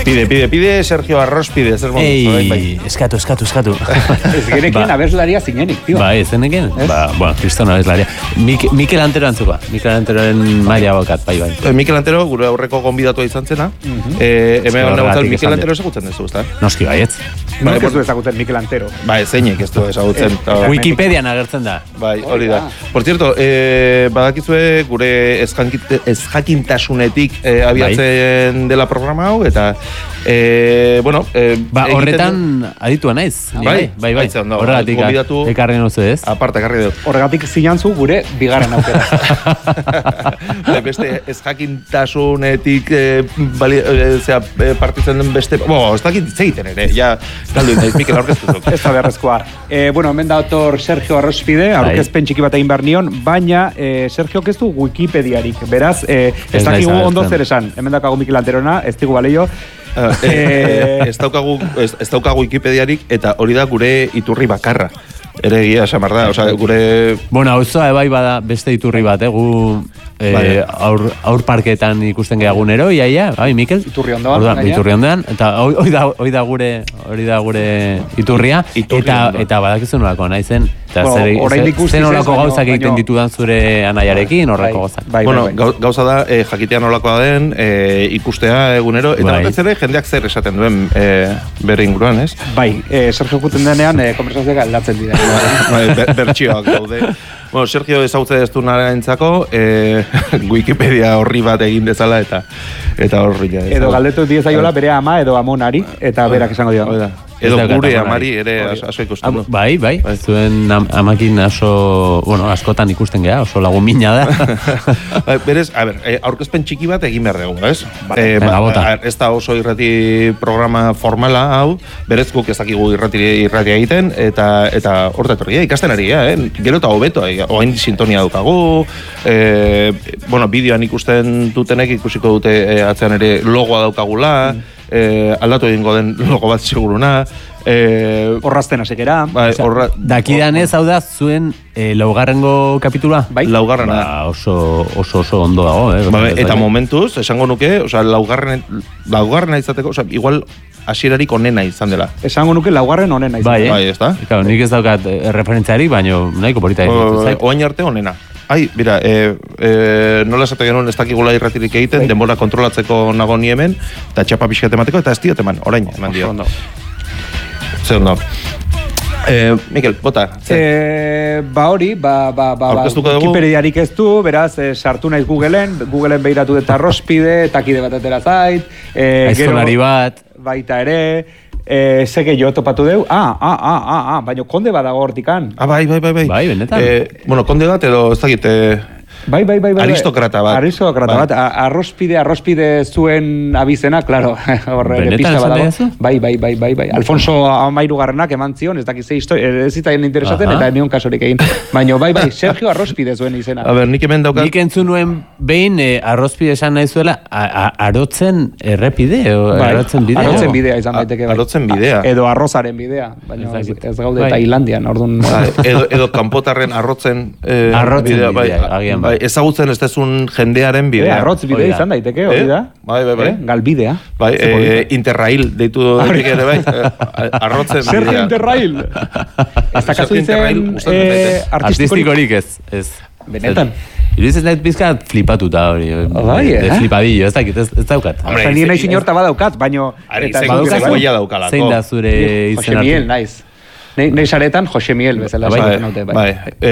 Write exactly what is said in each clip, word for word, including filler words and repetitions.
Pide, pide, pide, Sergio Arrospide. Ei, eskatu, eskatu, eskatu. Ez genekien abeslaria zinenik, tío. Ba, ez genekien? Ba, bueno, kristona abeslaria. Mikel Antero antzuka. Mikel Anteroren maila bakat, bai, bai. Mikel Antero, gure aurreko gonbidatua izan zena. Hemen negotzen Mikel Antero ezagutzen dezu, ezta? Noski baietz. Nik ez du ezagutzen Mikel Antero. Ba, ez zeinek ez du ezagutzen. Wikipedian agertzen da. Bai, hori da. Por cierto, badakizue gure ezjakintasunetik abiatzen dela programa hau, eta bueno... Ba, horretan aditua naiz. Bai, bai, bai. Horregatik ekarri nozu ez. Aparte, ekarri dut. Horregatik zinantzu gure bigarren aukera. Beste ezjakintasunetik partitzen den beste... Bo, ez dakit zeiten ere, ja, galdu indaiz, Mikel aurkeztuzok. Ez da beharrezkoa. Bueno, hemen da autor Sergio Arrospide, aurkezpen txiki bat egin behar nion, baina Sergio ez du Wikipediarik, beraz, ez dakigu ondo zer esan. Hemen dakago Mikel Anterona, ez digu baleio. Ez daukagu Wikipediarik, eta hori da gure iturri bakarra. Ere egia esamar da, oza, gure... Bueno, hau zoa ebai bada beste iturri bat, egu aur parketan ikusten gehagunero, iaia, bai, Mikel? Iturri ondoan. Iturri ondoan, eta hori da gure hori da gure iturria, eta badakizu nolako nahi zen, eta zen nolako gauzak egiten ditudan zure anaiarekin, horreko gauzak. Bueno, gauza da, jakitea nolakoa den, ikustea egunero, eta batez ere jendeak zer esaten duen bere inguruan, ez? Bai, Sergio guten denean, konversazioak aldatzen dira. Bertxioak daude. Bueno, Sergio ezagutze ez du narentzako, Wikipedia horri bat egin dezala eta eta horri ja. Edo galdetu diezaiola bere ama edo amonari, eta berak esango dio. Edo gure amari ere asko ikusten du. Bai, bai, zuen amakin aso, bueno, askotan ikusten geha, oso lagun mina da. Berez, a ber, aurkezpen txiki bat egin behar dugu, ez? Venga, bota. Ez da oso irrati programa formala hau, berez guk ez dakigu irratia egiten, eta horta etorria, ikasten ari, gero eta hobeto, oain sintonia dukagu, bueno, bideoan ikusten dutenek ikusiko dute atzean ere logoa daukagula, aldatu egingo den logo bat seguruna, horrazten asekera. Dakidan ez, hau da, zuen laugarrengo kapitula? Bai. Laugarrena. Oso oso ondo dago, eta momentuz, esango nuke, laugarrena izateko, igual hasierarik onena izan dela. Esango nuke laugarren onena izan dela. Bai, ez da? Nik ez daukat referentziarik, baina nahiko polita ez. Oain arte onena. Ai, bera, nola esate genuen ez dakigula irratirik egiten, denbora kontrolatzeko nago ni hemen, eta txapa pixkat emateko, eta ez diot eman, orain, eman dio. Zer ondo. Mikel, bota. Ba hori, ba, Wikipediarik ez du, beraz, sartu naiz Googleen, Googleen behiratu dut Arrospide, takide bat atera zait. Aizkolari bat. Baita ere, zeke jo topatu deu, ah, ah, ah, ah, ah, baina konde badago hortikan. Ah, bai, bai, bai, bai. Bai, benetan. Bueno, konde bat edo, ez dakit, Bai, bai, bai, bai. Aristokrata bat. Aristokrata bat. Arrospide, arrospide zuen abizena, claro. Benetan esan da Bai, bai, bai, bai, bai. Alfonso Amairu garrenak eman zion, ez dakize historia, ez zitaien interesaten, eta enion kasorik egin. Baina, bai, bai, Sergio Arrospide zuen izena. A ber, nik hemen daukat. Nik entzun nuen behin arrospide esan nahi zuela, arotzen errepide, arotzen bidea. Arotzen bidea izan daiteke. Arotzen bidea. Edo arrozaren bidea. Baina ez gaude Tailandian, orduan. Edo kanpotarren arrotzen bidea, agian bai. Ezagutzen ez dezun jendearen bidea. Arrotz bidea izan daiteke, hori da? Bai, bai, bai. Galbidea. Bai, Interrail deitu daiteke ere, bai. Arrotzen bidea. Sergio Interrail. Ez dakazu izen artistikorik ez. Benetan. Irudiz ez nahi pizkat flipatuta hori. Bai, eh? Flipadillo, ez dakit, ez daukat. Hombre, nire nahi zinorta badaukat, baino... Badaukat huella daukalako. Zein da zure izen Jose Miel, naiz. Nei saretan Jose Miel bezala esaten naute. Bai,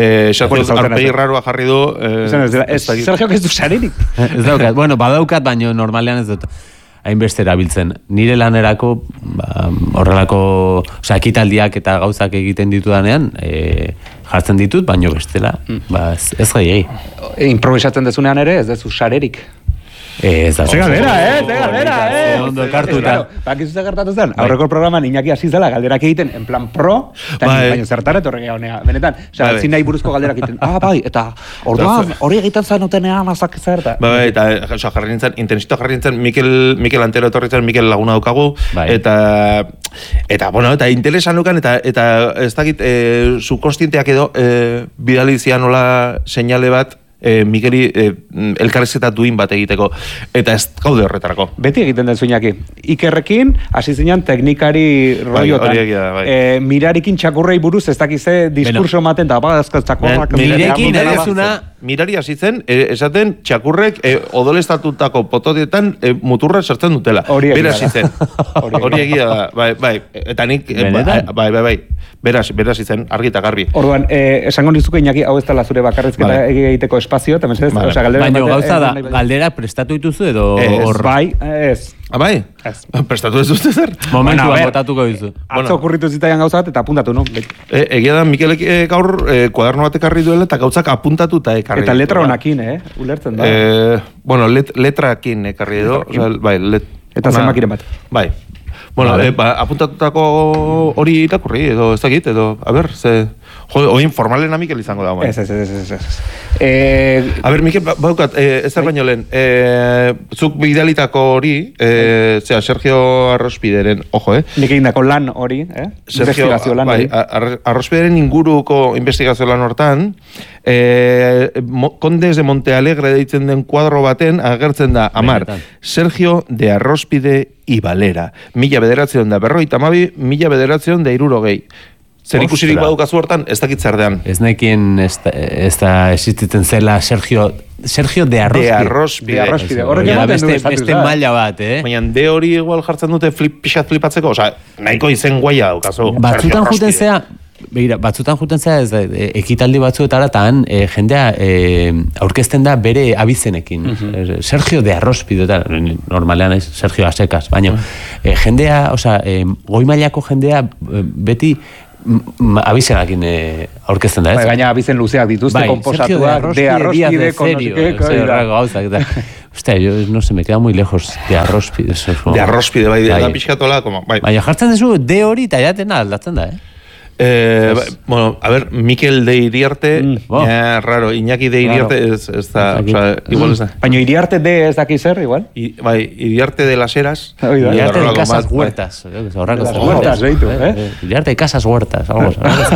arpegi raroa jarri du... Sergio, ez du sarerik. Ez daukat, bueno, badaukat, baino normalean ez dut hainbeste erabiltzen. Nire lanerako, horrelako, osea, ekitaldiak eta gauzak egiten ditudanean, jartzen ditut, baino bestela, ez gehiagi. Improvisatzen dezunean ere, ez dezu sarerik. Ez da. Zega bera, eh? Zega bera, eh? Ondo kartuta. Bakizu ze gertatu zen? Aurreko programan Iñaki hasi zela galderak egiten en plan pro, baina zertara etorri honea. Benetan, osea, zin nahi buruzko galderak egiten. Ah, bai, eta orduan hori egiten zanutenean azak zerta. Bai, eta osea, jarri nintzen, intensito jarri nintzen, Mikel Mikel Antero etorri zen, Mikel laguna daukagu, eta eta bueno, eta interesan nukan eta eta ez dakit subkonstienteak edo bidali zian nola seinale bat e, Mikeli e, elkarrizketa duin bat egiteko, eta ez gaude horretarako. Beti egiten den zuinaki. Ikerrekin, hasi zinean teknikari roiotan. Bai, bai. E, mirarikin txakurrei buruz ez dakize diskurso maten, eta bagazkaz txakurrak... Mirekin edizuna... Mirari hasi zen, esaten txakurrek e, odolestatutako potodietan e, muturra sartzen dutela. Hori Bera hasi zen. Hori egia da, bai, bai. Eta nik, e, bai, bai, bai, bai. Beraz, beraz izen, argi eta garbi. Orduan, eh, esango nizuke Iñaki, hau ez dela zure bakarrizketa vale. egiteko espazio, eta mesedez, vale. Osa, galdera... Baina gauza da, galdera prestatu dituzu edo... Ez, bai, ez. Ah, bai? Ez. Prestatu ez duzte zer? Momentu bat botatuko dizu. Atzo bueno. Okurritu zitaian gauza bat, eta apuntatu, no? E, egia da, Mikelek e, gaur e, kuaderno bat ekarri duela, eta gauzak apuntatu eta ekarri. Eta letra honakin, eh? Ulertzen da. E, bueno, let, letrakin ekarri edo. O sea, bai, let, eta zenbakiren bat. Bai. Bueno, vale. e, ba, apuntatutako hori irakurri, edo ez dakit, edo, a ber, ze... Jo, oin formalena Mikel izango da, bai. Ez, ez, ez, ez, ez. Eh, a ber, Mikel, baukat, eh, ez zer baino lehen, eh, zuk bidalitako hori, eh, zera, Sergio Arrospideren, ojo, eh? Nik egin dako lan hori, eh? Sergio, investigazio lan bai, hori. Arrospideren inguruko investigazio lan hortan, eh, Condes de Montealegre deitzen den kuadro baten, agertzen da, amar, Sergio de Arrospide y Valera. Mila bederatzion da berroita mabi, mila bederatzion da irurogei. Zer ikusirik badukazu hortan, ez dakit zerdean. Ez nekien ez da existitzen zela Sergio... Sergio de Arrospide. De Arrospide. De Arrospide. Horrek ematen beste, du estatu, beste maila bat, eh? Baina de hori igual jartzen dute flip, pixat flipatzeko, oza, nahiko izen guaia daukazu. Batzutan juten zea, begira, batzutan juten zea, ez da, ekitaldi batzuetara tan, e, jendea e, aurkezten da bere abizenekin. Uh-huh. Sergio de Arrospide, eta normalean ez, Sergio Asekas, baina uh-huh. e, jendea, oza, e, goi mailako jendea beti abizenakin eh, aurkezten da, ez? Bai, gaina abizen luzeak dituzte, bai, komposatuak, de Arrospide, Hostia, yo no sé, me queda muy lejos de Arrospide. De Arrospide, bai, da pixkatola, bai. Baina jartzen dezu, de hori eta jaten aldatzen da, eh? Eh, ba, bueno, a ver, Mikel de Iriarte, mm, oh. ya, raro, Iñaki de Iriarte claro. es, es da, o sea, igual es da. Baina Iriarte de ez daki zer, igual? I, bai, Iriarte de las Heras. Iriarte de Casas Huertas. De las Huertas, beitu, eh? Iriarte de Casas Huertas, algo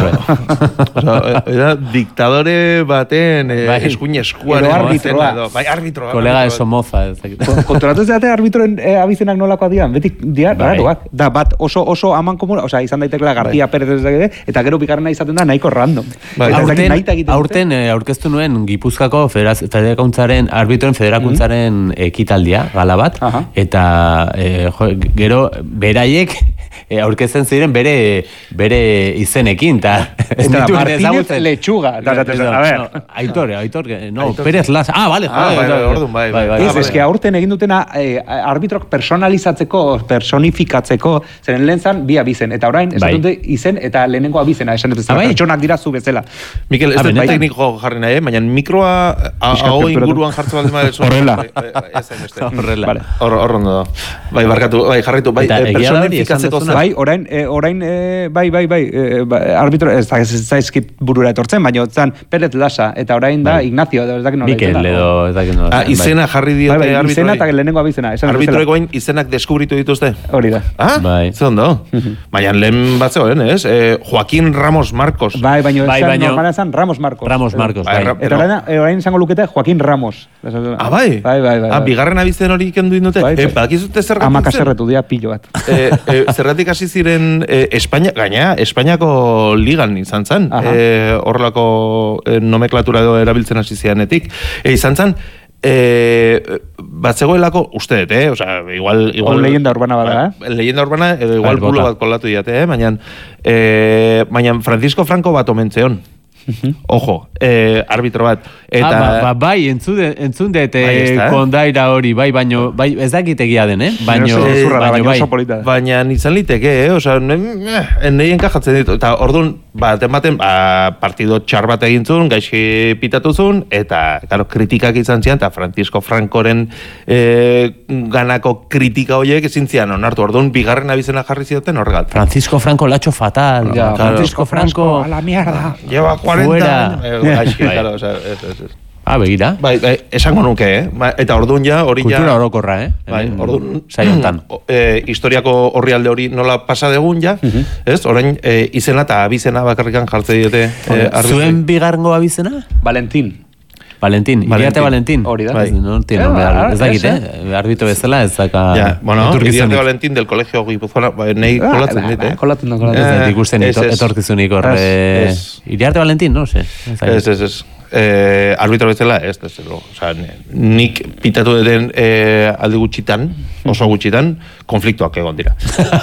así. Era diktadore baten, eskuin eskuaren. Arbitroa. Bai, arbitro. Kolega de Somoza. Konturatu ez date arbitroen abizenak nolakoa dian, beti diarraroak. Da, bat oso oso aman komuna, o sea, izan daitekela García Pérez eta gero bigarrena izaten da nahiko random. Bai. Aurten, aurten e, aurkeztu nuen Gipuzkoako federakuntzaren, arbitroen federakuntzaren mm-hmm. ekitaldia, gala bat, uh-huh. eta e, jo, gero beraiek e, aurkezten ziren bere bere izenekin, eta ez da, Martínez Lechuga. A ver, Aitor, Aitor, no, Pérez Las. Ah, vale, ah, joder. Bai, orduan, bai, bai. Ez, ez que aurten egin dutena eh, arbitrok personalizatzeko, personifikatzeko, zeren lehen zan, bi abizen, eta orain, ez dute izen, eta lehenengo abizena, esan dut, pertsonak dira zu bezala. Mikel, ez dut tekniko jarri nahi, baina mikroa hau inguruan jartzu baldin bada. Horrela. Horrela. Horrondo da. Bai, barkatu, bai, jarritu, bai, personifikatzeko zen. Bai, orain, orain, bai, bai, bai, arbitro, ez zaizkit burura etortzen, baina zan Pérez Lasa, eta orain da Ignacio, ez dakit nola. Mikel, edo, ez dakit nola. Ah, izena jarri diote arbitroi. Izena eta lehenengo abizena. Arbitroekoin izenak deskubritu dituzte? Hori da. Ah, ze ondo. Baina lehen bat zegoen, ez? Joaquín Ramos Marcos. Bai, baina bai, normala zan Ramos Marcos. Ramos Marcos, bai. Eta orain izango lukete Joaquín Ramos. Ah, bai? Bai, bai, bai. Ah, bigarren abizen hori ikendu indute? Eh, badakizute zergatik zen? Amaka zerretu dia pilo bat. Zergatik hasi ziren Espainia, gaina, Espainiako ligan izan zen. Horrelako nomenklatura edo erabiltzen hasi zianetik. Izan zen, Eh, bat zegoelako, uste dut, eh? O sea, igual... igual leyenda urbana bada, eh? Leyenda urbana, edo igual bulo bat kolatu diate, eh? Baina, eh, baina Francisco Franco bat omentzeon. Ojo, eh, arbitro bat. Eta... Ah, ba, ba, bai, entzun, entzun dut eh, kondaira hori, bai, baino, bai, ez dakit egia den, eh? Baino, eh, zurra, baino, baino bai. Baina nintzen liteke, eh? Osa, nahi enkajatzen ditu. Eta orduan, bat ematen, ba, partido txar bat egintzun, gaixi pitatuzun, eta, claro, kritikak izan zian, eta Francisco Francoren eh, ganako kritika horiek ezin zian onartu. Orduan, bigarren abizena jarri zioten horregat. Francisco Franco lacho fatal. Ja, claro. Francisco Franco, a la mierda. Lleva cuarenta Fuera. Eh, gaixi, claro, o sea, es, es, es. Ah, begira. Bai, bai, esango nuke, eh? Eta orduan ja, hori ja... Kultura orokorra, eh? Bai, orduan... Saiontan. Eh, historiako horrialde hori nola pasa degun ja, uh-huh. ez? Orain, eh, izena eta abizena bakarrikan jartze diote. Eh, Zuen bigarrengo abizena? Valentín. Valentin, Iriarte Valentin. Hori da. Bai. No, tiene nombre, ez dakit, eh? Arbitro bezala, ez daka... Ja, bueno, Iriarte Valentin del Colegio Guipuzcoana, nei kolatzen dit, eh? Kolatzen da, kolatzen da. Ez ikusten etorkizunik horre... Iriarte Valentin, no sé. Ez, ez, ez. Eh, arbitro bezala, ez, ez, o sea, nik pitatu den eh, aldi gutxitan, oso gutxitan, konfliktuak egon dira.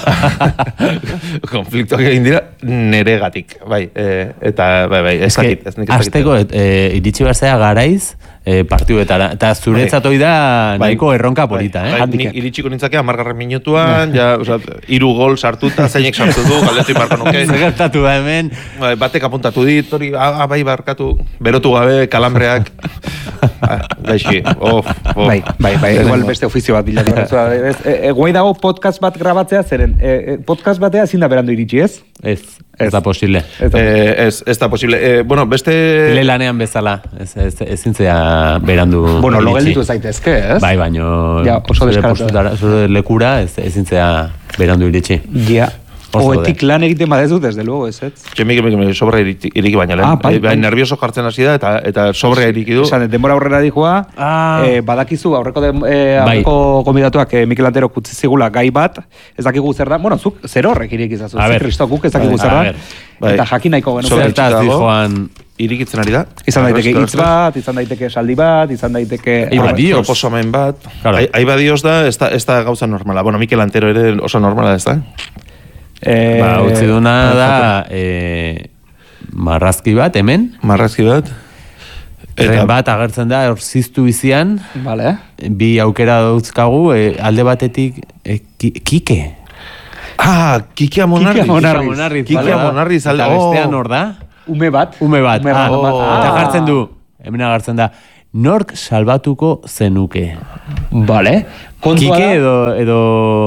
Konfliktuak egin dira neregatik, bai, eh, eta, bai, bai, ez dakit, ez nik ez dakit. Azteko, eh, iritsi barzea garaiz, eh, partiduetara, eta zuretzat hoi da nahiko erronka polita, eh? Bai, nik iritsiko nintzake amargarren minutuan, ja, oza, iru gol sartuta, zeinek sartu du, galdetu imarko nuke. Zegertatu da hemen. Bai, batek apuntatu dit, hori, ah, bai, barkatu, berotu gabe, kalambreak, gaixi, of, of. Bai, bai, bai, igual beste ofizio bat bilatu. Guai dago podcast bat grabatzea, zeren, podcast batea ezin da berandu iritsi, ez? Ez, ez da posible. Ez, ez da posible. Bueno, beste... Le lanean bezala, ezin zea berandu iritsi. Bueno, lo gelditu zaitezke, ez? Bai, baino... Ja, oso deskaratu. Zure lekura, ezin zea berandu iritsi. Ja. Oetik lan egiten badezu, desde luego, ez ez? Kemik, kemik, sobra iriki baina lehen. Ah, bai, bai. Nervioso jartzen hasi da, eta, eta sobra iriki du. Esan, denbora aurrera dijoa, ah. eh, badakizu, aurreko, de, eh, aurreko bai. Gomidatuak eh, Mikel Antero kutzi zigula gai bat, ez dakigu zer da, bueno, zuk zer horrek irik izazu, zer Kristo guk ez dakigu zer da, eta jakin nahiko genu. Zertaz dijoan... Irikitzen ari da. Izan daiteke hitz bat, izan daiteke esaldi bat, izan daiteke... Proposamen bat. Aiba dios da, ez da gauza normala. Bueno, Mikel Antero ere oso normala ez da. Eh, ba, utzi duna da eh, marrazki bat, hemen. Marrazki bat. Tren bat agertzen da, hor ziztu bizian. Vale. Bi aukera dauzkagu, eh, alde batetik, eh, ki, Kike. Ah, Kike Amonarriz. Kike Amonarriz. Kike Amonarriz. Eta bestean hor da. Ume bat. Ume bat. Ume bat. Ah, oh. Eta agertzen du, hemen agertzen da, nork salbatuko zenuke. Vale. Kike edo... edo...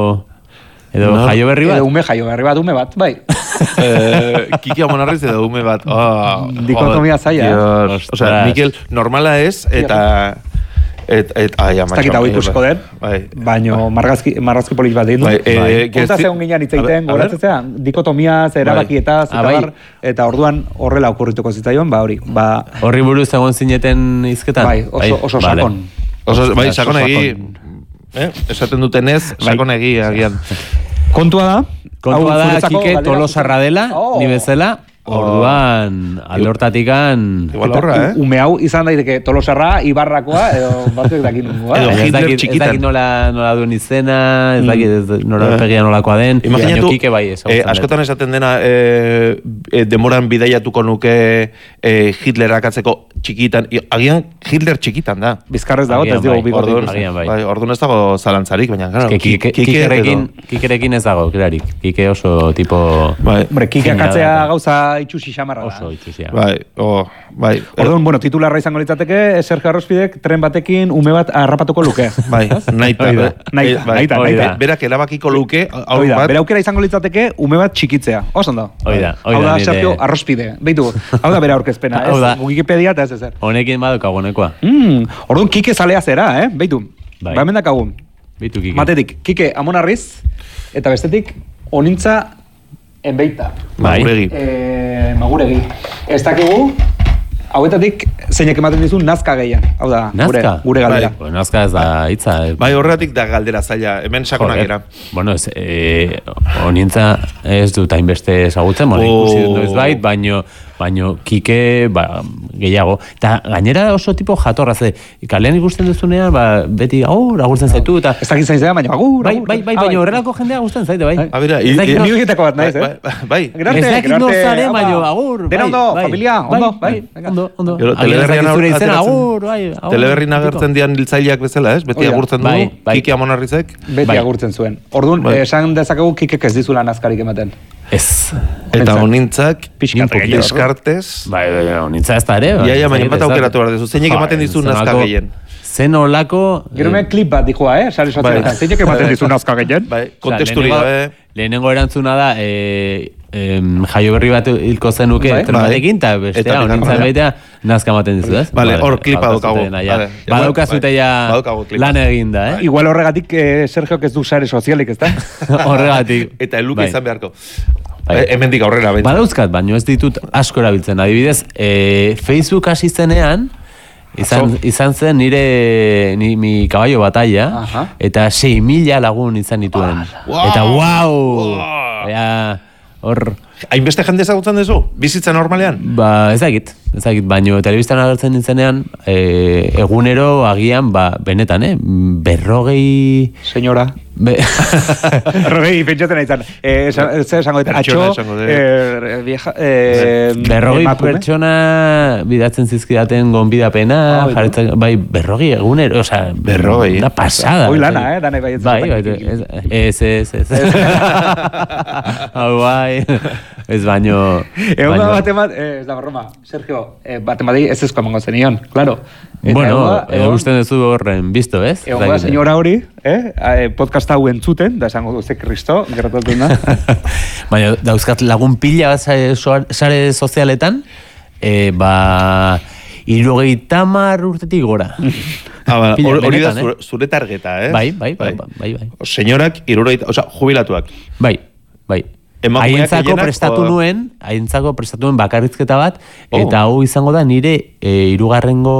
Edo no, jaio berri bat? Edo ume jaio berri bat, ume bat, bai. eh, Kiki Amonarriz edo ume bat. Oh, dikotomia zaila. O sea, Mikel, normala ez, eta... Et, et, ai, ama, ez dakit hau ikusko den, baina marrazki, marrazki polit bat egin du. Konta zegoen ginean itzaiten, goratzea, dikotomiaz, erabakietaz, eta bar, eta orduan horrela okurrituko zitzaion, ba hori. Horri buruz egon zineten izketan? Bai, oso sakon. Bai, sakon egi... Eh? Esaten dutenez, sakon egi agian. Kontua da? Kontua da, Kike tolosarra dela, ni bezala, orduan, aldortatikan... Igual horra, eh? Ume hau izan daiteke tolosarra, Ibarrakoa, edo batzuek dakit nungoa. Edo Hitler txikitan. Ez dakit nola duen izena, ez dakit nola pegia nolakoa den. Imaginatu, askotan esaten dena, demoran bidaiatuko nuke Hitler akatzeko txikitan, agian Hitler txikitan da. Bizkarrez dago, ez dugu bigordu. Orduan ez dago zalantzarik, baina gara. Kikerekin ez dago, klarik. Kike oso tipo... Kike akatzea gauza itxusi xamarra da. Oso itxusia. Bai, oh, bai. Orduan, bueno, titularra izango litzateke, Sergio Arrospidek tren batekin ume bat harrapatuko luke. Bai, naita. Naita, naita, naita. Berak erabakiko luke, hau bera aukera izango litzateke ume bat txikitzea. Osan da. Oida, oida. Hau da Sergio Arrospide. Beitu, hau da bera aurkezpena, ez? Wikipedia eta ez ezer. Honekin badukago nekoa. Orduan, Kike zalea zera, eh? Beitu, ba hemen dakagu. Beitu, Kike. Matetik, Kike Amonarriz, eta bestetik, onintza enbeita. Maguregi. Eh, maguregi. Ez dakigu, hauetatik zeinek ematen dizu nazka gehian. Hau da, gure, gure galdera. Bai, nazka ez da hitza. Bai, horretik da galdera zaila. Hemen sakonak era. Bueno, ez, eh, onintza ez dut hainbeste ezagutzen, bueno, ikusi dut noiz bait, baino, baino Kike, ba, gehiago. Eta gainera oso tipo jatorra, ze, kalean ikusten duzunean, ba, beti, agur, agurtzen zaitu, eta... Ez dakit zain zera, baina agur, bai, bai, bai, baina horrelako jendea gusten zaite, bai. A bera, ni egiteko bat naiz, eh? Bai, ez dakit nozare, baina, agur, dena ondo, familia, ondo, bai. Ondo, ondo. Teleberrin agertzen dian hiltzaileak bezala, ez? Beti agurtzen du, Kike Amonarrizek. Beti agurtzen zuen. Orduan, esan dezakegu Kikek ez dizula nazkarik ematen. Ez. Eta onintzak, deskartez. Bai, onintza ez da ere. Iaia, baina bat aukeratu behar dezu. Zeinek ematen dizu nazka gehien. Zen olako... Gero men klip bat dikoa, eh? Sare sozialetan. Zeinek ematen dizu nazka gehien. Bai, konteksturi gabe. Lehenengo erantzuna da, jaio berri bat hilko zenuke tren batekin, eta bestea, onintza baitea, nazka ematen dizu, ez? Bale, hor klipa daukagu. Badaukazu ja lan egin da, eh? Igual horregatik Sergiok ez du sare sozialik, ez da? Horregatik. Eta eluke izan beharko. Hemendik aurrera. Badauzkat, baina ez ditut asko erabiltzen. Adibidez, Facebook hasi zenean, izan, izan zen nire ni, mi kaballo batalla, Aha. eta sei mila lagun izan dituen. Wow. Eta wow! Wow. Ja, hor... Hainbeste jende ezagutzen duzu? Bizitza normalean? Ba, ez dakit, ez dakit, baino telebistan agertzen nintzenean, e, egunero agian, ba, benetan, eh? Berrogei... Senyora. Be... Berrogei pentsatzen nahi zan. Eh, Zer esango dut, atxo, eh, vieja... Eh, berrogei emakume. pertsona bidatzen zizkidaten gonbidapena, Ah, jarretzen, bai, berrogei egunero, osea, Berrogei, eh? Una pasada. Hoi lana, eh, danai bai ez. Bai, bai, ez, ez, ez. Hau bai, ez baino... Egon da bate bat, eh, ez da broma, Sergio, eh, bate bat ez ezko emango zenion, claro. Eta Bueno, egon da- eh, uste duzu horren bizto, ez? Egon da senyora hori, eh, eh, podcast hau entzuten, da esango du, ze kristo, gertatu da. Baina dauzkat lagun pila bat sare, sare sozialetan, eh, ba, hirurogeita hamar urtetik gora. Ah, ba, Pila, hori hori da benetan, zure, zure targeta, eh? Bai, bai, bai, bai, bai. Senyorak, irurogeita, osea, jubilatuak. Bai, bai. Emakumeak Haientzako gehienak, prestatu o- nuen, haientzako prestatu nuen bakarrizketa bat, Oh. eta hau izango da nire e, hirugarrengo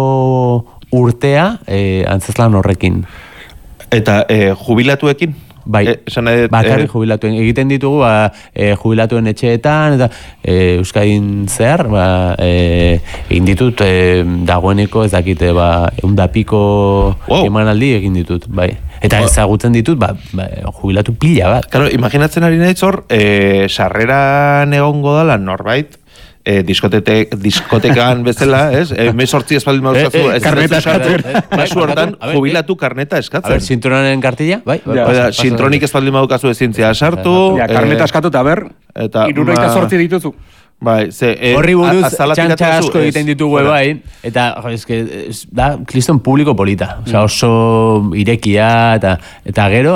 urtea e, antzeslan horrekin. Eta eh, jubilatuekin? Bai, Eh, esan nahi dut, bakarrik eh, jubilatuen. Egiten ditugu ba, e, jubilatuen etxeetan, eta e, Euskadin zehar, ba, e, egin ditut e, dagoeneko ez dakite, ba, eundapiko Wow. emanaldi egin ditut, bai. Eta ezagutzen ditut, ba, ba, jubilatu pila bat. Claro, imaginatzen ari nahi zor, eh, sarreran egongo dala norbait, eh, diskotete, diskotekan bezala, ez? Eh, mesortzi espaldin mauzazu, Eh, eh, ez karneta eskatzen. Kasu hortan, A ver, jubilatu karneta A eskatzen. ber, sintronanen kartilla, bai? Ja. Oida, sintronik espaldin maukazu ezintzia sartu. Ja, karneta eskatu eta ber, eta, irurogeita ma- zortzi dituzu. Bai, ze... eh, Horri buruz a- azala txantxa tiratu duzu, asko ez, egiten ditugu fuera. bai, eta jo, eske, es, da kriston publiko polita. Osea, oso irekia, eta, eta gero,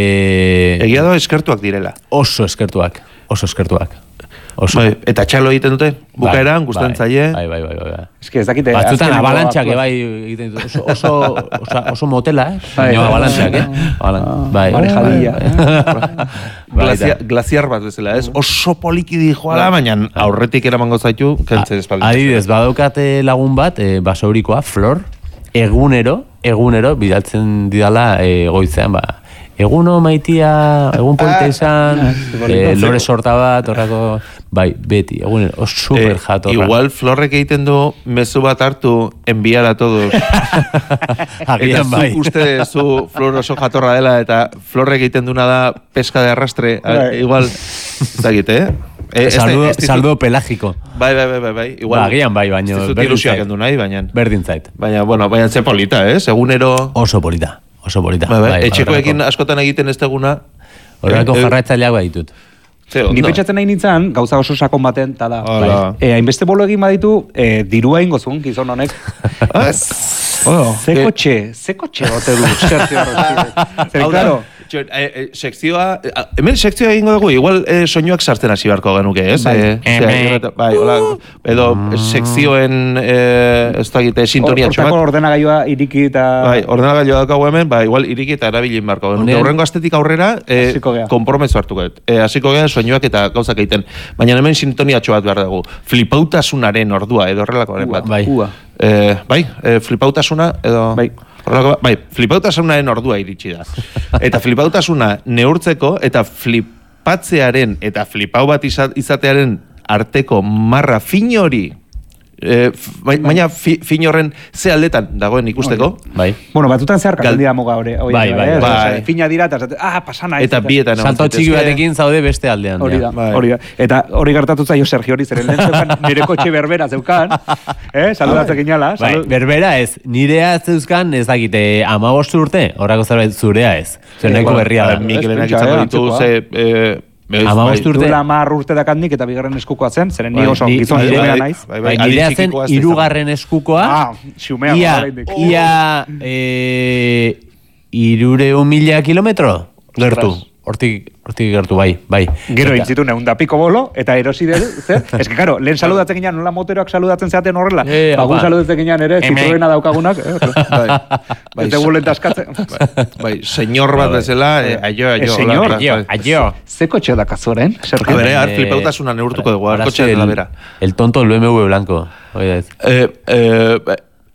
e, Egia da eskertuak direla. oso eskertuak, oso eskertuak. Oso. Bai, eta txalo egiten dute, bukaeran, gustatzen bai, zaie. Bai, bai, bai, bai, bai. Ez que ez dakite... Batzutan azkeneko abalantxak aktua- bai egiten dut. Oso, oso, oso, oso motela, eh? Bai, Baina bai, abalantxak, bai. eh? Abalan- bai, marejadilla. Bai, Glazia, da. glaziar bat bezala, ez? Oso poliki dijoala, baina aurretik eramango zaitu, kentzen espaldin. Adibidez, badaukate lagun bat, e, basaurikoa, Flor, egunero, egunero, bidaltzen didala e, goizean, ba, eguno maitia, egun polita izan, e, lore sorta bat, horrako, bai, beti, egunero, oh, super Eh, jatorra. igual Florrek egiten du mezu bat hartu, enviar a todos. Eta Agian bai. zu uste zu Flor oso jatorra dela, eta Florrek egiten duna da pesca de arrastre. Bai. Igual, ez dakit, eh? Eh, ez- Saludo, ez dizu- saludo pelágico. Bai, bai, bai, bai, bai. Igual, Ba, agian bai, baino, ez dizut berdin ilusioak zait. kendu nahi, baina... Berdin zait. Baina, bueno, baina ze polita, eh? Egunero... Oso polita, oso polita. Bai, bai, bai, etxekoekin horrelako- askotan egiten ez deguna... Horrelako eh, eh, jarraitzaileak baditut. Ze, Ni ondo. pentsatzen nahi nintzen, gauza oso sakon baten, eta da, Hala. bai, eh, hainbeste bolo egin baditu, eh, dirua ingo zuen, gizon honek. Ah, Oh, ze Eh, kotxe, ze kotxe ote du, Sergio Arrozki. Zer, Hau da, claro, txo, eh, eh, sekzioa, eh, hemen sekzioa egingo dugu, igual eh, soinuak sartzen hasi beharko genuke, ez? Bai. Eh, zera, bai, hola, edo sekzioen, eh, ez da egite, sintonia hortako txobat. ordenagailua iriki eta... Bai, ordenagailua daukagu hemen, ba, igual iriki eta erabilin beharko genuke. Honen- Horrengo astetik aurrera, eh, Hasiko gea. konpromezu hartuko dut. Eh, hasiko gea soinuak eta gauzak egiten. Baina hemen sintonia txobat behar dugu. Flipautasunaren ordua, edo horrelakoaren bat. Bai. Ua. Eh, bai, eh, flipautasuna edo... Bai. Horrelako, bai, flipautasunaren ordua iritsi da. Eta flipautasuna neurtzeko eta flipatzearen eta flipau bat iza- izatearen arteko marra fin hori, eh, f- bai- baina fi, fin horren ze aldetan dagoen ikusteko, Bai. Bueno, batzutan zehar Gal- katen dira muga hori. hori Bai, ere, bai, eh? bai. Osea, fina dira, eta esate, ah, pasana. eta bietan egon Salto txiki zitezke. batekin zaude beste aldean. Hori ja. da, Bai. hori da. Eta hori gertatu zaio Sergio hori, zeren lehen zeukan nire kotxe berbera zeukan, eh? Saludatzek inala. Bai, salu- berbera ez, nirea zeuzkan ez dakite amabost urte, horrako zerbait zurea ez. Zer nahiko bueno, berria Ba, da. Mikelenak pentsa, izango eh, ditu, antzekoa. ze... Eh, ez, Hamabost bai. urte. Duela hamar urte dakandik eta bigarren eskukoa zen, zeren ni Bai, oso ni- gizon bai, xumea bai, naiz. bai, Bai, adin nirea zen txikikoa ez da izan. hirugarren eskukoa, Ah, xumea. ia, oraindik. ia e, irureun mila kilometro gertu. Ostras. Hortik, hortik gertu, bai, bai. Gero Eta- intzitu neun da piko bolo, eta erosi dut, zer? Ez que, karo, lehen saludatzen ginean, nola moteroak saludatzen zeaten horrela, Eh, bagun apa. saludatzen ginean ere, Hemen. Citroena daukagunak, eh? Bai, bai, Ez dugu lehen taskatzen. bai, señor bat bezala, eh, aio, aio. Eh, hola, señor, hola, Aio, bai. aio. Ze kotxe da kazoren, A Sergio? ver, ar, Eh, flipautasuna neurtuko dugu, ahora arkotxean sí, dela el- bera. El tonto el B M W blanco. Oye, ez. Eh, eh,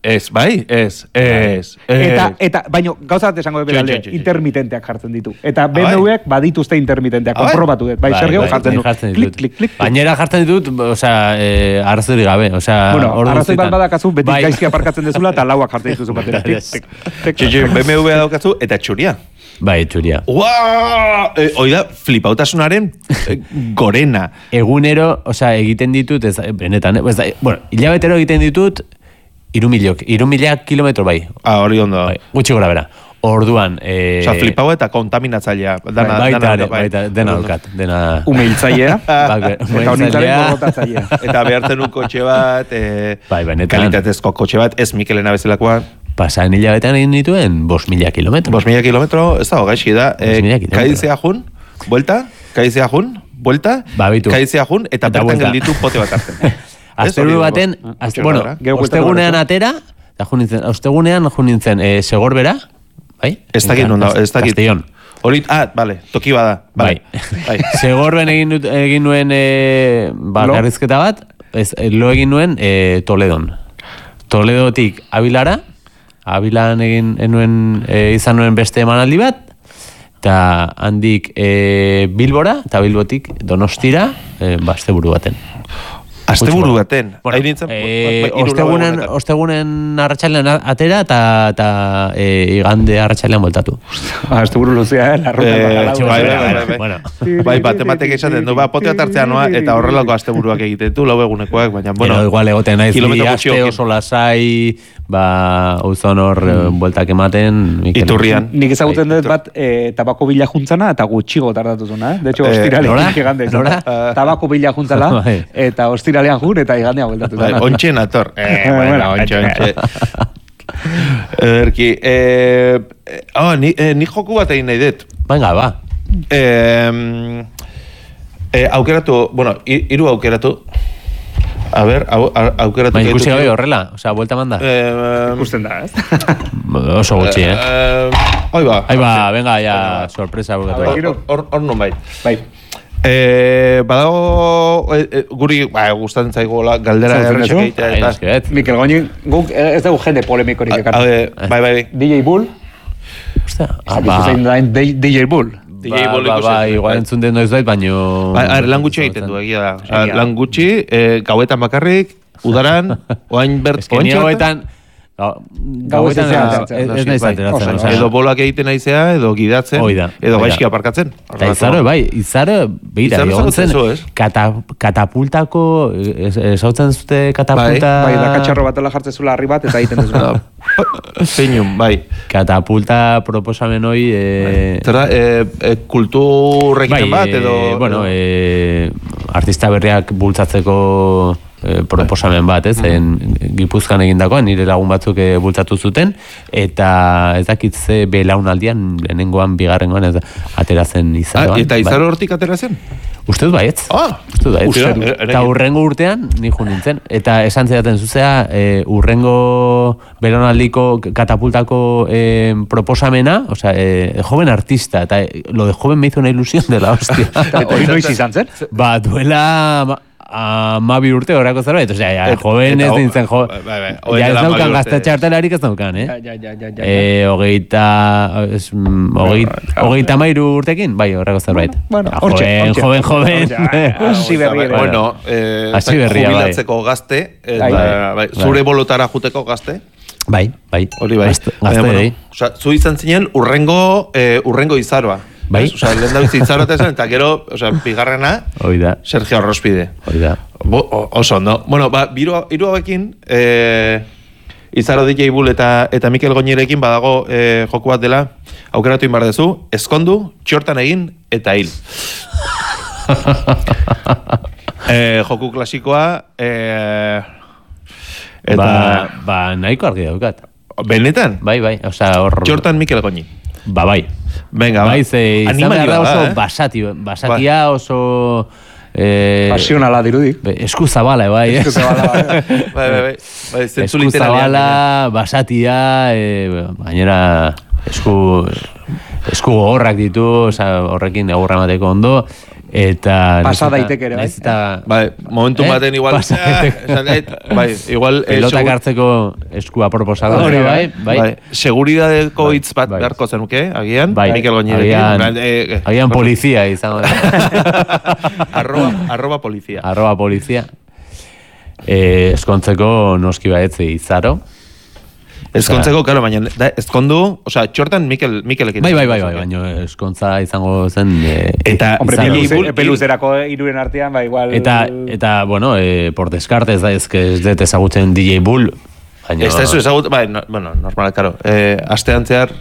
Ez, bai, ez, ez, Eta, eta, baino, gauza bat esango dut alde, intermitenteak jartzen ditu. Eta B M W-ek badituzte intermitenteak, konprobatu dut. Bai, Sergio, jartzen du. Klik, klik, klik. Bainera jartzen ditut, osea, eh, arrazori gabe, osea... Bueno, arrazoi bat badakazu, beti gaizki aparkatzen dezula, eta lauak jartzen dituzu batera. B M W daukazu, eta txuria. Bai, txuria. Uau! E, oida, flipautasunaren e, gorena. Egunero, osea, egiten ditut, ez, benetan, ez da, bueno, hilabetero egiten ditut, iru miliok, iru miliak kilometro bai. Ah, hori ondo. Bai, gutxi gora bera. Orduan... Eh, Osa, flipau eta kontaminatzailea. Dana, baita, dana, bai, baita, dena daukat. Dena... Umeiltzailea. Eta umeiltzailea. Eta behartzen un kotxe bat, eh, bai, benetan. Kalitatezko kotxe bat, ez Mikelena bezalakoa. Pasan hilabetean egin dituen, bos mila kilometro. Bos mila kilometro, ez dago gaixi da. Eh, Kaizea jun, buelta, kaizea jun, buelta, ba, kaizea jun, eta, eta bertan gelditu pote bat hartzen. Azteru baten, az, bueno, ostegunean atera, eta junintzen, ostegunean junintzen, eh, Segorbera, bai? Ez dakit nun da, ez dakit. Castellón. Hori, ah, bale, toki bada. Bai. bai. Segorben egin, egin nuen, eh, ba, garrizketa bat, ez, lo egin nuen eh, Toledon. Toledotik Abilara, Abilan egin nuen, eh, izan nuen beste emanaldi bat, eta handik eh, Bilbora, eta Bilbotik Donostira, eh, ba, asteburu baten. Asteburu baten. Bueno, eh, ostegunen, ostegunen arratsalean atera eta eta eh, igande arratsalean voltatu. Asteburu luzea, eh, la ruta eh, bai, bai, bai, bueno. Bai, batematek esaten du, ba, pote bat hartzea noa, eta horrelako asteburuak egiten du, lau egunekoak, baina, bueno. Pero igual egoten naiz, bi aste oso lasai, ba, uzon hor mm. bueltak ematen. Iturrian. Nik ezagutzen dut bat, eh, tabako bila juntzana, eta gutxigo tardatuzuna, eh? De hecho, ostiralean igande. Tabako bila juntzala, eta ostiralean jun, eta igandea bueltatu. Ontxe nator. Eh, bueno, ontxe, ontxe. Erki, eh, oh, ni, eh, ni joku bat egin nahi dut. Venga, ba. Eh, eh, aukeratu, bueno, hiru aukeratu. A ver, au, aukeratu. Baina ikusi gabe horrela, osea, vuelta manda. Eh, ikusten da, ez? Oso gutxi, eh? eh Ahí va. Ahí va, venga, ya, sorpresa. Hor, hor non bai. Bai. Eh, badago eh, eh, guri ba, gustatzen zaigola galdera errexak egitea eta Mikel Goñi, guk ez dugu jende polemikorik ekartzen. Bai, bai, bai. D J Bull. Ostia, ba. D J Bull. D J Bull ikusi. Ba, igual entzun den noiz bait, baino... Ba, lan gutxi egiten du, egia da. Osa, lan gutxi, eh, gauetan bakarrik, udaran, oain bert... Eskeni hauetan... Gauetan ez nahi zateratzen. Edo bolak egiten naizea, edo gidatzen, edo gaizki aparkatzen. Eta izaro, bai, izaro, behira, egon zen, katapultako, esautzen zute katapulta... Bai, da katxarro batela jartzen zula harri bat, eta egiten duzuna. Zeinun, bai. Katapulta proposamen hoi... Zerda, kultur egiten bat, edo... Bueno, artista berriak bultzatzeko... Eh, proposamen bat, ez, en Gipuzkoan egindakoan, nire lagun batzuk e, bultzatu zuten, eta ez dakit ze belaunaldian, lehenengoan, bigarrengoan, ez aterazen izaroan. Ah, eta izaro hortik aterazen? Uste dut baietz. Ah! Uste dut baietz. Eta urrengo urtean, nijo nintzen. Eta esan zedaten zuzea, e, urrengo belaunaldiko katapultako e, proposamena, osea, e, joven artista, eta e, lo de joven me hizo una ilusión de la hostia. Hori noiz izan zen? Ba, duela... Amabi urte horako zerbait, osea, ja, joven ez dintzen, jo... Ja, ez daukan gaztatxe hartelarik ez daukan, eh? Ja, ja, ja, ja. Eh, hogeita... Hogeita mairu urtekin, bai, horako zerbait. Bueno, hortxe, hortxe. Joven, joven, Asi berri ere. Bueno, jubilatzeko gazte, zure bolotara juteko gazte. Bai, bai. Hori bai. Gazte, osea, zu izan zinen urrengo izaroa. Bai. Osa, lehen da bizitzaroa esan, eta gero, osa, bigarrena, Oida. Sergio Arrospide. Oida. Oso, no? Bueno, ba, hiru hauekin, eh, Izaro D J Bull eta, eta Mikel Goñirekin badago eh, joku bat dela, aukeratu inbar dezu, eskondu, txortan egin, eta hil. eh, joku klasikoa, eh, eta... Ba, ba nahiko argi daukat. Benetan? Bai, bai, osa, hor... Txortan Mikel Goñi. Ba, bai. Venga, bai, ze izan behar da oso eh? basati, basatia oso... Eh, Pasionala dirudi. Esku zabala, bai. Esku zabala, bai. bai, bai, bai. Esku zabala, basatia, eh, bainera esku, esku gogorrak ditu, oza, horrekin egurra mateko ondo. Eta pasa daiteke ere, bai. Eta, bai, momentu eh? baten igual, Pasa daiteke. bai, igual pelotak hartzeko eskua proposago, Hori, bai, bai. Bai, seguridadeko Bai, hitz bat bai. beharko zenuke, agian, Bai, Mikel Goñirekin. agian, Eh, eh, agian polizia izango da. arroba, arroba polizia. Arroba polizia. Eh, eskontzeko noski baetze izaro. Ezkontzeko, karo, baina, da, ezkondu, osea, txortan Mikel, Mikelekin. Bai, bai, bai, bai, baina eskontza izango zen... Eh, Eta, Hombre, izaro. epe epe luzerako hiruren artean, ba, igual... Eta, eta bueno, eh, por descartes da, ez que ez dut ezagutzen D J Bull, baina... Ez da ez ezagut, bai, no, bueno, normal, karo, eh, astean zehar...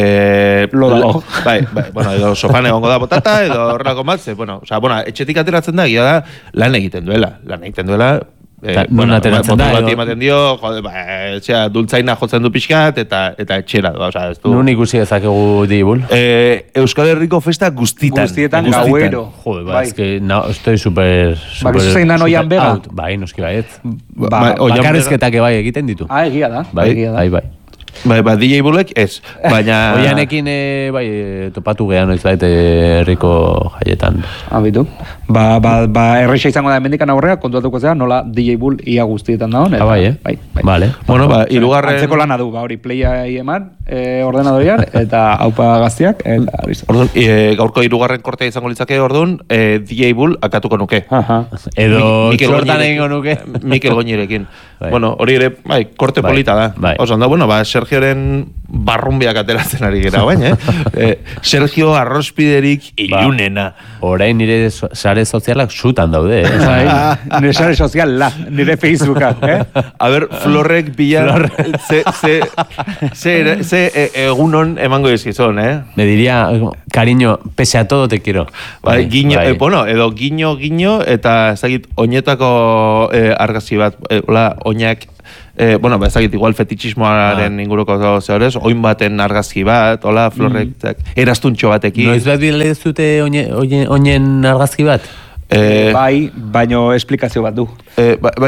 Eh, Lo dago. Bai, bai, bueno, edo sofan egongo da botata, edo horrelako bat, ze, bueno, osea, bueno, etxetik ateratzen da, egia da, lan egiten duela, lan egiten duela, Eta, non ateratzen da, bati edo- ematen dio, jode, ba, etxea, dultzaina jotzen du pixkat, eta, eta etxera, ba, osea, ez du... Nun ikusi dezakegu D J Bull? Eh, Euskal Herriko festa guztitan. Guztietan gauero. Joder, ba, Bai. es que no, estoy super... super bizu zein da Oian super Vega? out. Bai, noski baiet. Ba, Ba, Oian Bakarrizketak bai egiten ditu. Ah, egia da. Bai, egia da. bai, bai. Bai, ba, D J Bullek ez, baina... Oianekin, eh, bai, eh, topatu gehan noizbait eh, herriko jaietan. Abitu. Ba, ba, ba, erreixa izango da hemendikan aurrea, kontuatuko zera, nola D J Bull ia guztietan dagoen. Ah, bai, eh? Bai, bai. Vale. Bueno, ba, hirugarren... Antzeko lana du, ba, hori, playa eman, e, ordenadorian, eta haupa gaztiak, eta hori. Orduan, e, gaurko hirugarren kortea izango litzake, orduan, e, D J Bull akatuko nuke. Aha. Edo Mi- Mikel txortan Goñirekin. egingo nuke. Mikel Goñirekin. Bai. Bueno, hori ere, bai, korte Bai, polita da. bai. Oso, onda, bueno, ba, Sergioren barrumbiak ateratzen ari gara, baina, eh? eh? Sergio arrospiderik ilunena. Orain nire so- sare sozialak sutan daude, eh? Bai, nire sare sozial la, nire Facebookak, eh? A ber, Florrek bila, ze, ze, ze, ze e, egunon emango dizkizun, eh? Me diría, cariño, pese a todo te quiero. Bai, guiño, eh, bueno, edo guiño, guiño, eta ez dakit, oinetako eh, argazki bat, eh, hola, oinak, eh, bueno, ba, ez dakit, igual fetichismoaren inguruko zehorez, oin baten argazki bat, hola, Florrek, mm. eraztuntxo batekin. Noiz bat bile zute oine, oine, oinen argazki bat? Eh, Bai, baino esplikazio bat du. eh, ba,